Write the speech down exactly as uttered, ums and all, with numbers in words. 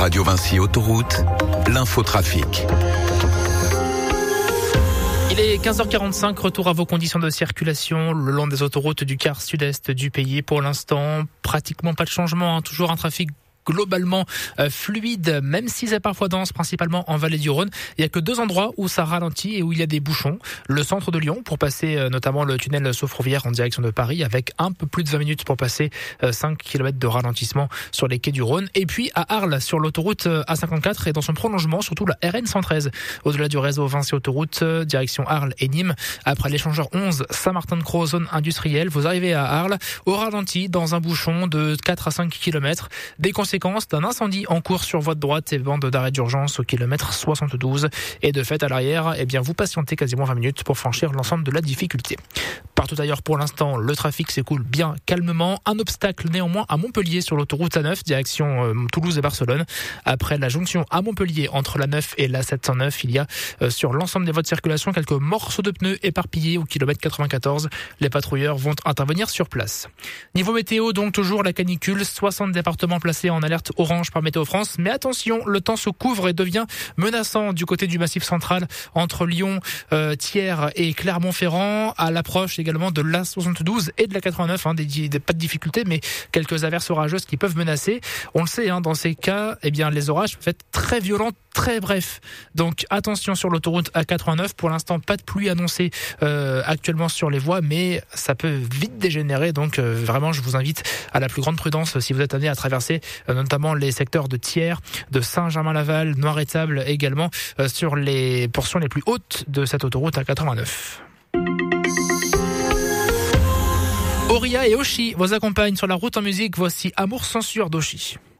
Radio Vinci Autoroute, l'infotrafic. Il est quinze heures quarante-cinq, retour à vos conditions de circulation le long des autoroutes du quart sud-est du pays. Pour l'instant, pratiquement pas de changement, hein. Toujours un trafic globalement euh, fluide, même si c'est parfois dense, principalement en vallée du Rhône. Il n'y a que deux endroits où ça ralentit et où il y a des bouchons. Le centre de Lyon, pour passer euh, notamment le tunnel Saufrovière en direction de Paris, avec un peu plus de vingt minutes pour passer euh, cinq kilomètres de ralentissement sur les quais du Rhône. Et puis à Arles, sur l'autoroute euh, A cinquante-quatre et dans son prolongement, surtout la R N cent treize, au-delà du réseau Vinci Autoroute, euh, direction Arles et Nîmes. Après l'échangeur onze, Saint-Martin-de-Croix, zone industrielle, vous arrivez à Arles, au ralenti, dans un bouchon de quatre à cinq kilomètres. Des conséquences d'un incendie en cours sur voie de droite et bande d'arrêt d'urgence au kilomètre soixante-douze. Et de fait, à l'arrière, eh bien, vous patientez quasiment vingt minutes pour franchir l'ensemble de la difficulté. Partout ailleurs, pour l'instant, le trafic s'écoule bien calmement. Un obstacle néanmoins à Montpellier sur l'autoroute A neuf, direction euh, Toulouse et Barcelone. Après la jonction à Montpellier entre la neuf et la sept cent neuf, il y a euh, sur l'ensemble des voies de circulation quelques morceaux de pneus éparpillés au kilomètre quatre-vingt-quatorze. Les patrouilleurs vont intervenir sur place. Niveau météo, donc toujours la canicule, soixante départements placés en alerte orange par Météo France. Mais attention, le temps se couvre et devient menaçant du côté du Massif central entre Lyon, euh, Thiers et Clermont-Ferrand, à l'approche également de l'A soixante-douze et de la quatre-vingt-neuf. Hein, des, des, pas de difficultés, mais quelques averses orageuses qui peuvent menacer. On le sait, hein, dans ces cas, eh bien, les orages peuvent être très violents, très brefs. Donc attention sur l'autoroute A quatre-vingt-neuf. Pour l'instant, pas de pluie annoncée euh, actuellement sur les voies, mais ça peut vite dégénérer. Donc euh, vraiment, je vous invite à la plus grande prudence si vous êtes amené à traverser euh, notamment les secteurs de Thiers, de Saint-Germain-Laval, Noiret-Sable également euh, sur les portions les plus hautes de cette autoroute A quatre-vingt-neuf. Auria et Oshi vous accompagnent sur la route en musique. Voici Amour Censure d'Oshi.